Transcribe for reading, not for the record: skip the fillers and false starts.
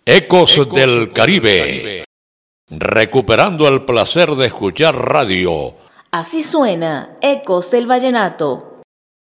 Ecos del Caribe. Recuperando el placer de escuchar radio. Así suena Ecos del Vallenato.